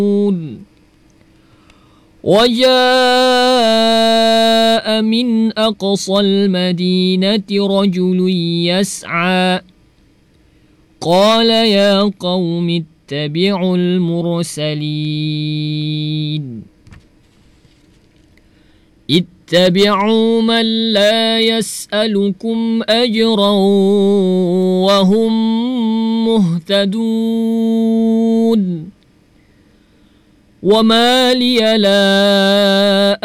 وجاء من أقصى المدينة رجل يسعى قال يا قوم اتبعوا المرسلين اتبعوا من لا يسألكم أجرا وهم مهتدون وما لي لا